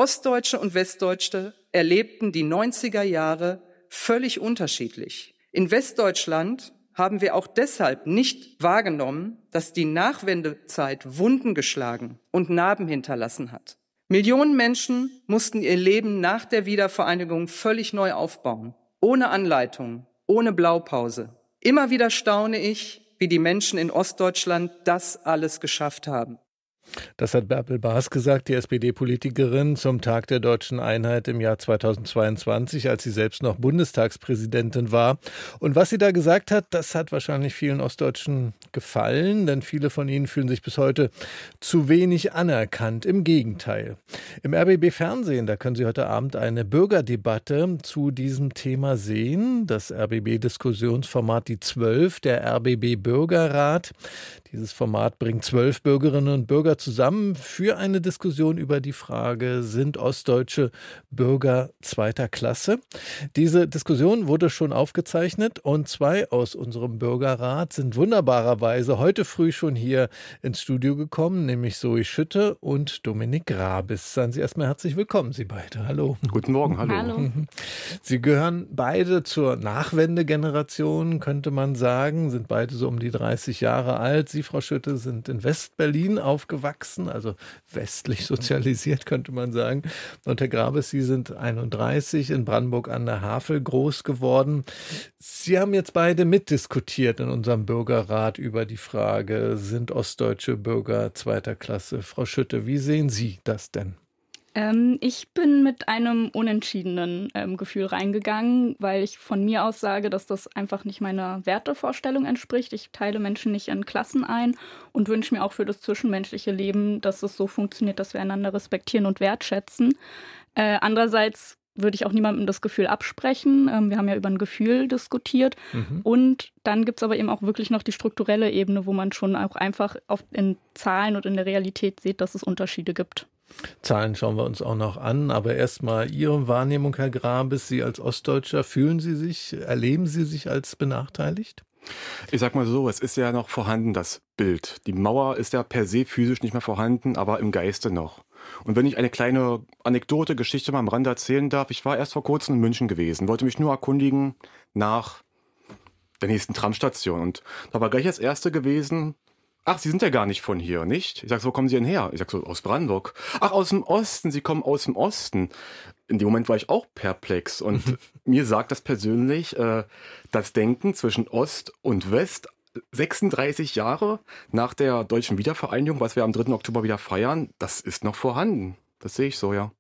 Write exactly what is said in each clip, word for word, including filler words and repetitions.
Ostdeutsche und Westdeutsche erlebten die neunziger Jahre völlig unterschiedlich. In Westdeutschland haben wir auch deshalb nicht wahrgenommen, dass die Nachwendezeit Wunden geschlagen und Narben hinterlassen hat. Millionen Menschen mussten ihr Leben nach der Wiedervereinigung völlig neu aufbauen, ohne Anleitung, ohne Blaupause. Immer wieder staune ich, wie die Menschen in Ostdeutschland das alles geschafft haben. Das hat Bärbel Baas gesagt, die S P D-Politikerin, zum Tag der Deutschen Einheit im Jahr zweitausendzweiundzwanzig, als sie selbst noch Bundestagspräsidentin war. Und was sie da gesagt hat, das hat wahrscheinlich vielen Ostdeutschen gefallen, denn viele von ihnen fühlen sich bis heute zu wenig anerkannt. Im Gegenteil. Im R B B-Fernsehen, da können Sie heute Abend eine Bürgerdebatte zu diesem Thema sehen. Das R B B-Diskussionsformat Die Zwölf, der R B B-Bürgerrat. Dieses Format bringt zwölf Bürgerinnen und Bürger zusammen für eine Diskussion über die Frage, sind ostdeutsche Bürger zweiter Klasse? Diese Diskussion wurde schon aufgezeichnet und zwei aus unserem Bürgerrat sind wunderbarerweise heute früh schon hier ins Studio gekommen, nämlich Zoe Schütte und Dominik Grabis. Seien Sie erstmal herzlich willkommen, Sie beide. Hallo. Guten Morgen, hallo. Hallo. Sie gehören beide zur Nachwendegeneration, könnte man sagen, sind beide so um die dreißig Jahre alt. Sie, Frau Schütte, sind in West-Berlin aufgewachsen, also westlich sozialisiert, könnte man sagen. Und Herr Grabis, Sie sind einunddreißig, in Brandenburg an der Havel groß geworden. Sie haben jetzt beide mitdiskutiert in unserem Bürgerrat über die Frage, sind ostdeutsche Bürger zweiter Klasse? Frau Schütte, wie sehen Sie das denn? Ähm, ich bin mit einem unentschiedenen ähm, Gefühl reingegangen, weil ich von mir aus sage, dass das einfach nicht meiner Wertevorstellung entspricht. Ich teile Menschen nicht in Klassen ein und wünsche mir auch für das zwischenmenschliche Leben, dass es so funktioniert, dass wir einander respektieren und wertschätzen. Äh, andererseits würde ich auch niemandem das Gefühl absprechen. Ähm, wir haben ja über ein Gefühl diskutiert. Mhm. Und dann gibt es aber eben auch wirklich noch die strukturelle Ebene, wo man schon auch einfach auf, in Zahlen und in der Realität sieht, dass es Unterschiede gibt. Zahlen schauen wir uns auch noch an, aber erstmal Ihre Wahrnehmung, Herr Grabis, Sie als Ostdeutscher, fühlen Sie sich, erleben Sie sich als benachteiligt? Ich sag mal so, es ist ja noch vorhanden, das Bild. Die Mauer ist ja per se physisch nicht mehr vorhanden, aber im Geiste noch. Und wenn ich eine kleine Anekdote, Geschichte mal am Rande erzählen darf, ich war erst vor kurzem in München gewesen, wollte mich nur erkundigen nach der nächsten Tramstation. Und da war gleich das Erste gewesen: Ach, Sie sind ja gar nicht von hier, nicht? Ich sag so, wo kommen Sie denn her? Ich sag so, aus Brandenburg. Ach, aus dem Osten, Sie kommen aus dem Osten. In dem Moment war ich auch perplex und mir sagt das persönlich, äh, das Denken zwischen Ost und West, sechsunddreißig Jahre nach der deutschen Wiedervereinigung, was wir am dritten Oktober wieder feiern, das ist noch vorhanden. Das sehe ich so, ja.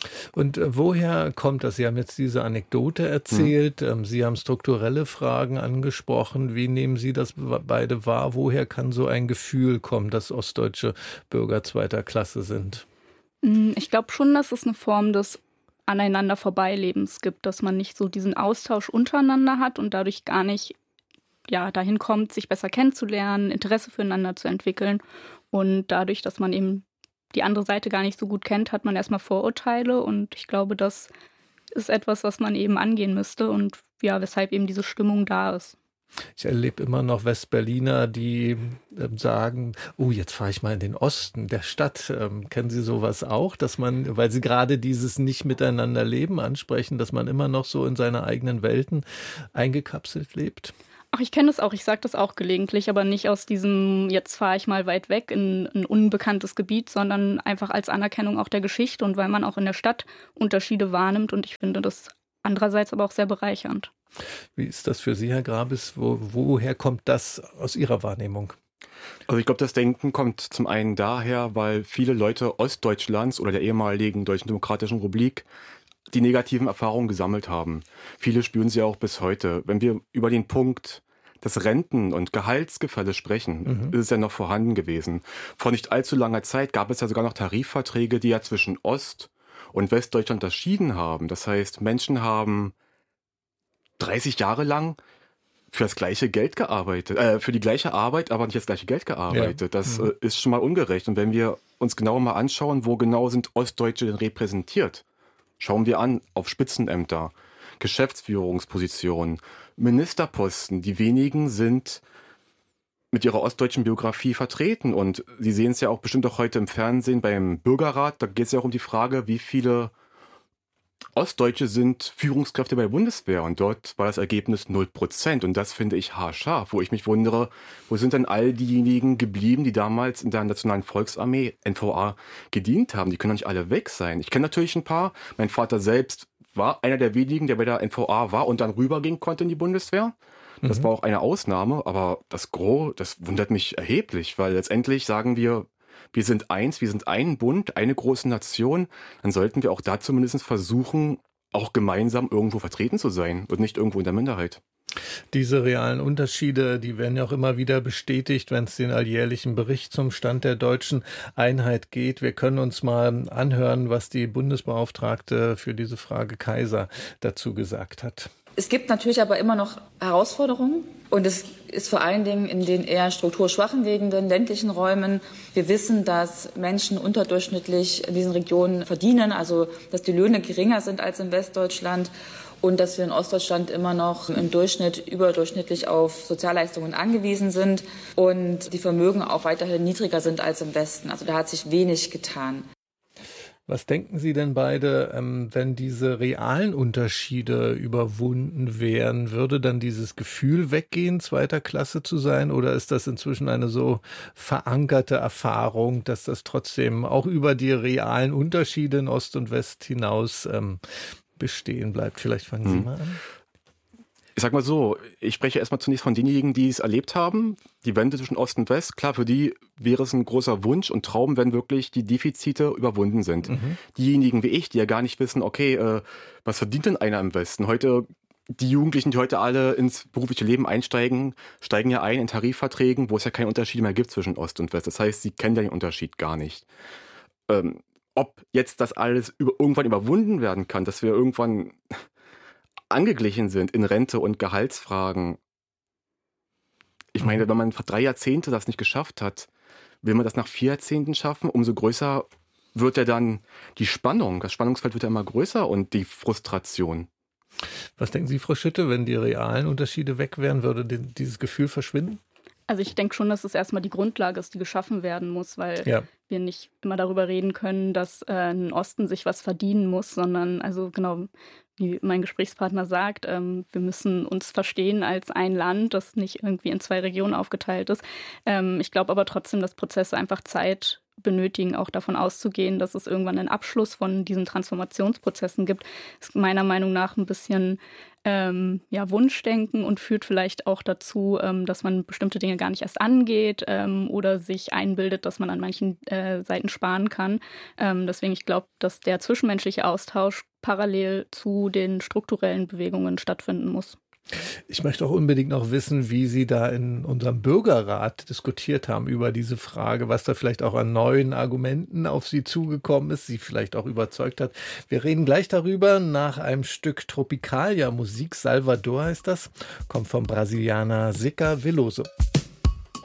Und woher kommt das? Sie haben jetzt diese Anekdote erzählt, mhm. Sie haben strukturelle Fragen angesprochen. Wie nehmen Sie das beide wahr? Woher kann so ein Gefühl kommen, dass ostdeutsche Bürger zweiter Klasse sind? Ich glaube schon, dass es eine Form des aneinander Vorbeilebens gibt, dass man nicht so diesen Austausch untereinander hat und dadurch gar nicht ja, dahin kommt, sich besser kennenzulernen, Interesse füreinander zu entwickeln. Und dadurch, dass man eben die andere Seite gar nicht so gut kennt, hat man erstmal Vorurteile. Und ich glaube, das ist etwas, was man eben angehen müsste und ja, weshalb eben diese Stimmung da ist. Ich erlebe immer noch Westberliner, die äh, sagen, oh, jetzt fahre ich mal in den Osten der Stadt. Ähm, kennen Sie sowas auch, dass man, weil Sie gerade dieses Nicht-Miteinander-Leben ansprechen, dass man immer noch so in seine eigenen Welten eingekapselt lebt? Ach, ich kenne das auch. Ich sage das auch gelegentlich, aber nicht aus diesem, jetzt fahre ich mal weit weg in ein unbekanntes Gebiet, sondern einfach als Anerkennung auch der Geschichte und weil man auch in der Stadt Unterschiede wahrnimmt. Und ich finde das andererseits aber auch sehr bereichernd. Wie ist das für Sie, Herr Grabis? Wo, woher kommt das aus Ihrer Wahrnehmung? Also ich glaube, das Denken kommt zum einen daher, weil viele Leute Ostdeutschlands oder der ehemaligen Deutschen Demokratischen Republik die negativen Erfahrungen gesammelt haben. Viele spüren sie auch bis heute. Wenn wir über den Punkt des Renten- und Gehaltsgefälles sprechen, mhm. ist es ja noch vorhanden gewesen. Vor nicht allzu langer Zeit gab es ja sogar noch Tarifverträge, die ja zwischen Ost- und Westdeutschland unterschieden haben. Das heißt, Menschen haben dreißig Jahre lang für das gleiche Geld gearbeitet, äh, für die gleiche Arbeit, aber nicht das gleiche Geld gearbeitet. Ja. Das mhm. äh, ist schon mal ungerecht. Und wenn wir uns genauer mal anschauen, wo genau sind Ostdeutsche denn repräsentiert, schauen wir an auf Spitzenämter, Geschäftsführungspositionen, Ministerposten. Die wenigen sind mit ihrer ostdeutschen Biografie vertreten. Und Sie sehen es ja auch bestimmt auch heute im Fernsehen beim Bürgerrat. Da geht es ja auch um die Frage, wie viele Ostdeutsche sind Führungskräfte bei der Bundeswehr. Und dort war das Ergebnis null Prozent. Und das finde ich haarscharf, wo ich mich wundere, wo sind denn all diejenigen geblieben, die damals in der Nationalen Volksarmee, N V A, gedient haben? Die können doch nicht alle weg sein. Ich kenne natürlich ein paar. Mein Vater selbst war einer der wenigen, der bei der N V A war und dann rübergehen konnte in die Bundeswehr. Das mhm. war auch eine Ausnahme, aber das Gros, das wundert mich erheblich, weil letztendlich sagen wir, wir sind eins, wir sind ein Bund, eine große Nation, dann sollten wir auch da zumindest versuchen, auch gemeinsam irgendwo vertreten zu sein und nicht irgendwo in der Minderheit. Diese realen Unterschiede, die werden ja auch immer wieder bestätigt, wenn es den alljährlichen Bericht zum Stand der deutschen Einheit geht. Wir können uns mal anhören, was die Bundesbeauftragte für diese Frage Kaiser dazu gesagt hat. Es gibt natürlich aber immer noch Herausforderungen und es ist vor allen Dingen in den eher strukturschwachen Gegenden, ländlichen Räumen. Wir wissen, dass Menschen unterdurchschnittlich in diesen Regionen verdienen, also dass die Löhne geringer sind als in Westdeutschland und dass wir in Ostdeutschland immer noch im Durchschnitt überdurchschnittlich auf Sozialleistungen angewiesen sind und die Vermögen auch weiterhin niedriger sind als im Westen. Also da hat sich wenig getan. Was denken Sie denn beide, ähm, wenn diese realen Unterschiede überwunden wären? Würde dann dieses Gefühl weggehen, zweiter Klasse zu sein? Oder ist das inzwischen eine so verankerte Erfahrung, dass das trotzdem auch über die realen Unterschiede in Ost und West hinaus ähm, bestehen bleibt? Vielleicht fangen hm. Sie mal an. Ich sag mal so, ich spreche erstmal zunächst von denjenigen, die es erlebt haben. Die Wende zwischen Ost und West, klar, für die wäre es ein großer Wunsch und Traum, wenn wirklich die Defizite überwunden sind. Mhm. Diejenigen wie ich, die ja gar nicht wissen, okay, äh, was verdient denn einer im Westen? Heute, die Jugendlichen, die heute alle ins berufliche Leben einsteigen, steigen ja ein in Tarifverträgen, wo es ja keine Unterschiede mehr gibt zwischen Ost und West. Das heißt, sie kennen den Unterschied gar nicht. Ähm, ob jetzt das alles über, irgendwann überwunden werden kann, dass wir irgendwann angeglichen sind in Rente und Gehaltsfragen. Ich meine, wenn man vor drei Jahrzehnte das nicht geschafft hat, will man das nach vier Jahrzehnten schaffen, umso größer wird ja dann die Spannung. Das Spannungsfeld wird ja immer größer und die Frustration. Was denken Sie, Frau Schütte, wenn die realen Unterschiede weg wären, würde dieses Gefühl verschwinden? Also ich denke schon, dass es erstmal die Grundlage ist, die geschaffen werden muss, weil ja. wir nicht immer darüber reden können, dass äh, ein Osten sich was verdienen muss, sondern also genau, wie mein Gesprächspartner sagt, ähm, wir müssen uns verstehen als ein Land, das nicht irgendwie in zwei Regionen aufgeteilt ist. Ähm, ich glaube aber trotzdem, dass Prozesse einfach Zeit benötigen, auch davon auszugehen, dass es irgendwann einen Abschluss von diesen Transformationsprozessen gibt. Ist meiner Meinung nach ein bisschen ähm, ja, Wunschdenken und führt vielleicht auch dazu, ähm, dass man bestimmte Dinge gar nicht erst angeht ähm, oder sich einbildet, dass man an manchen äh, Seiten sparen kann. Ähm, deswegen, ich glaube, dass der zwischenmenschliche Austausch parallel zu den strukturellen Bewegungen stattfinden muss. Ich möchte auch unbedingt noch wissen, wie Sie da in unserem Bürgerrat diskutiert haben über diese Frage, was da vielleicht auch an neuen Argumenten auf Sie zugekommen ist, Sie vielleicht auch überzeugt hat. Wir reden gleich darüber nach einem Stück Tropicalia Musik. Salvador heißt das, kommt vom Brasilianer Zeca Veloso.